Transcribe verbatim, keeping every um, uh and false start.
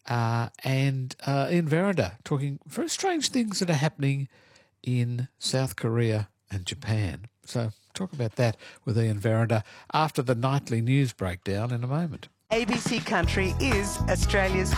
uh, and uh, Ian Veranda talking very strange things that are happening in South Korea and Japan. So talk about that with Ian Veranda after the nightly news breakdown in a moment. A B C Country is Australia's